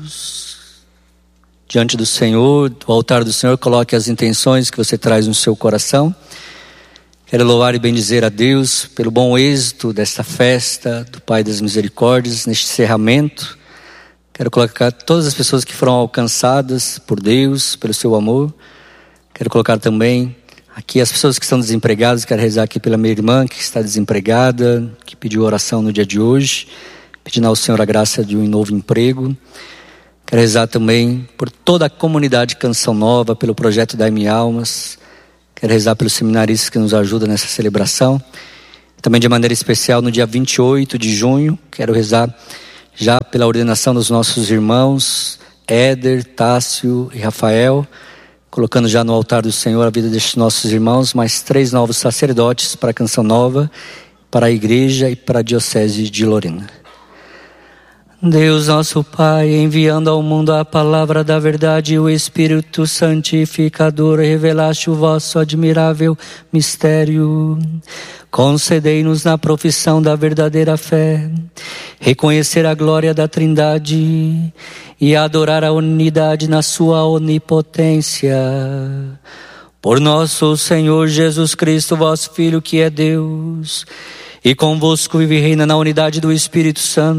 Deus. Diante do Senhor, do altar do Senhor, coloque as intenções que você traz no seu coração. Quero louvar e bendizer a Deus pelo bom êxito desta festa do Pai das Misericórdias, neste encerramento. Quero colocar todas as pessoas que foram alcançadas por Deus, pelo seu amor. Quero colocar também aqui as pessoas que estão desempregadas. Quero rezar aqui pela minha irmã que está desempregada, que pediu oração no dia de hoje, pedindo ao Senhor a graça de um novo emprego. Quero rezar também por toda a comunidade Canção Nova, pelo projeto Dai-me Almas. Quero rezar pelos seminaristas que nos ajudam nessa celebração. Também de maneira especial no dia 28 de junho, quero rezar já pela ordenação dos nossos irmãos Éder, Tássio e Rafael, colocando já no altar do Senhor a vida destes nossos irmãos, mais 3 novos sacerdotes para a Canção Nova, para a igreja e para a diocese de Lorena. Deus nosso Pai, enviando ao mundo a palavra da verdade e o Espírito Santificador, revelaste o vosso admirável mistério. Concedei-nos na profissão da verdadeira fé, reconhecer a glória da Trindade e adorar a unidade na sua onipotência. Por nosso Senhor Jesus Cristo, vosso Filho, que é Deus, e convosco vive e reina na unidade do Espírito Santo,